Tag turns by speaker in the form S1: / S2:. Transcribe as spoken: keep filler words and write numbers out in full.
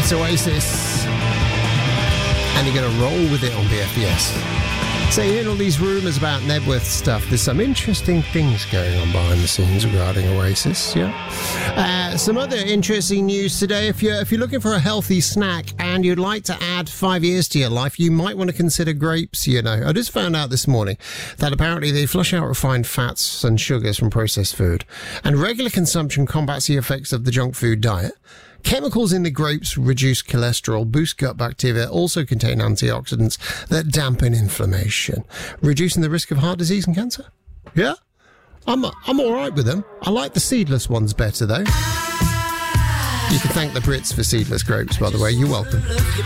S1: It's Oasis. And you're going to roll with it on B F D S. So you hear all these rumours about Nebworth stuff. There's some interesting things going on behind the scenes regarding Oasis, yeah? Uh, some other interesting news today. If you're, if you're looking for a healthy snack and you'd like to add five years to your life, you might want to consider grapes, you know. I just found out this morning that apparently they flush out refined fats and sugars from processed food. And regular consumption combats the effects of the junk food diet. Chemicals in the grapes reduce cholesterol, boost gut bacteria, also contain antioxidants that dampen inflammation, reducing the risk of heart disease and cancer. Yeah? I'm I'm all right with them. I like the seedless ones better, though. You can thank the Brits for seedless grapes, by the way. You're welcome.